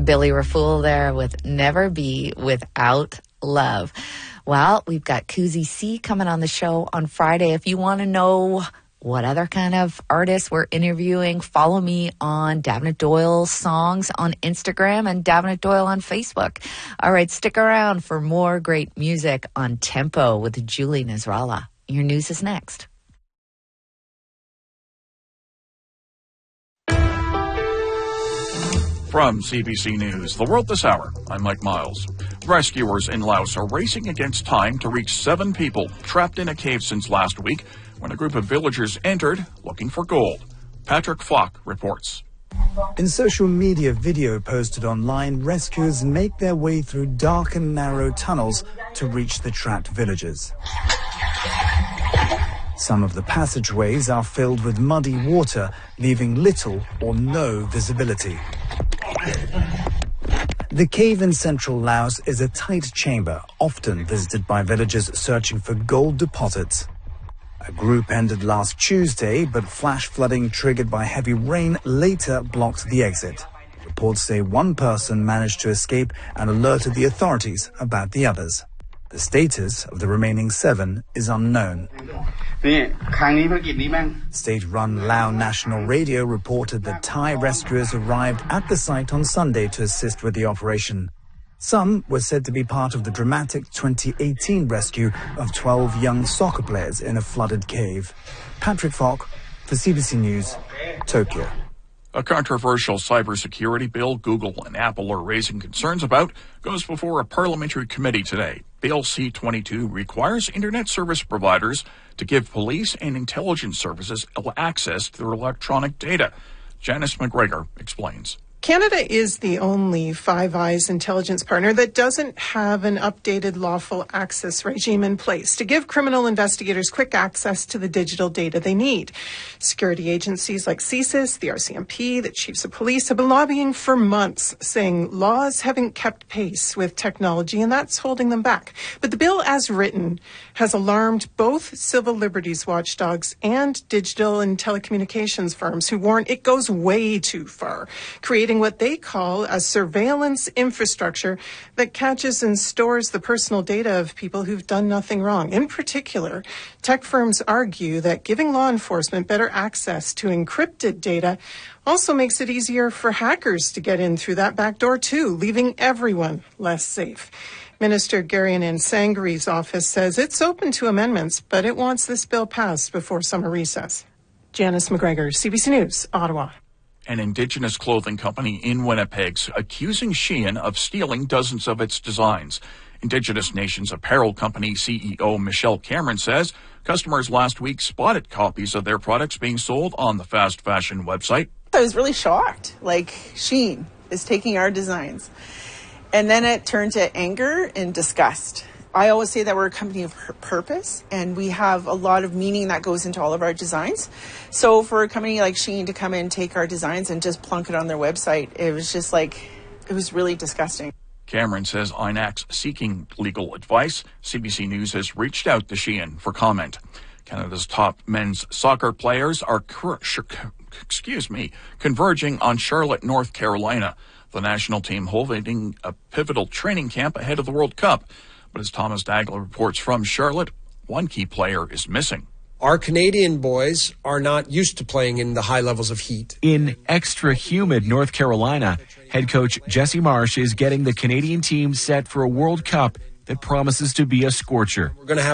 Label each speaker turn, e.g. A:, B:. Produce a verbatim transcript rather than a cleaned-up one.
A: Billy Rafool there with Never Be Without Love. Well, we've got Koozie C coming on the show on Friday. If you want to know what other kind of artists we're interviewing, follow me on Davenant Doyle Songs on Instagram and Davenant Doyle on Facebook. All right, stick around for more great music on Tempo with Julie Nasrallah. Your news is next.
B: From C B C News, The World This Hour, I'm Mike Miles. Rescuers in Laos are racing against time to reach seven people trapped in a cave since last week when a group of villagers entered looking for gold. Patrick Flock reports.
C: In social media video posted online, rescuers make their way through dark and narrow tunnels to reach the trapped villagers. Some of the passageways are filled with muddy water, leaving little or no visibility. The cave in central Laos is a tight chamber, often visited by villagers searching for gold deposits. A group entered last Tuesday, but flash flooding triggered by heavy rain later blocked the exit. Reports say one person managed to escape and alerted the authorities about the others. The status of the remaining seven is unknown. State-run Lao National Radio reported that Thai rescuers arrived at the site on Sunday to assist with the operation. Some were said to be part of the dramatic twenty eighteen rescue of twelve young soccer players in a flooded cave. Patrick Falk for C B C News, Tokyo.
B: A controversial cybersecurity bill Google and Apple are raising concerns about goes before a parliamentary committee today. Bill C twenty-two requires internet service providers to give police and intelligence services access to their electronic data. Janice McGregor explains.
D: Canada is the only Five Eyes intelligence partner that doesn't have an updated lawful access regime in place to give criminal investigators quick access to the digital data they need. Security agencies like C S I S, the R C M P, the chiefs of police have been lobbying for months, saying laws haven't kept pace with technology and that's holding them back. But the bill as written has alarmed both civil liberties watchdogs and digital and telecommunications firms who warn it goes way too far, creating what they call a surveillance infrastructure that catches and stores the personal data of people who've done nothing wrong. In particular, tech firms argue that giving law enforcement better access to encrypted data also makes it easier for hackers to get in through that back door too, leaving everyone less safe. Minister Garianan Sangari's office says it's open to amendments, but it wants this bill passed before summer recess. Janice McGregor, C B C News, Ottawa.
B: An Indigenous clothing company in Winnipeg's accusing Shein of stealing dozens of its designs. Indigenous Nations apparel company C E O Michelle Cameron says customers last week spotted copies of their products being sold on the fast fashion website.
E: I was really shocked. Like, Shein is taking our designs. And then it turned to anger and disgust. I always say that we're a company of purpose and we have a lot of meaning that goes into all of our designs. So for a company like Shein to come in, take our designs and just plunk it on their website, it was just like, it was really disgusting.
B: Cameron says I N A C's seeking legal advice. C B C News has reached out to Shein for comment. Canada's top men's soccer players are, excuse me, converging on Charlotte, North Carolina. The national team holding a pivotal training camp ahead of the World Cup. But as Thomas Dagler reports from Charlotte, one key player is missing.
F: Our Canadian boys are not used to playing in the high levels of heat.
G: In extra humid North Carolina, head coach Jesse Marsh is getting the Canadian team set for a World Cup that promises to be a scorcher.
F: We're going to have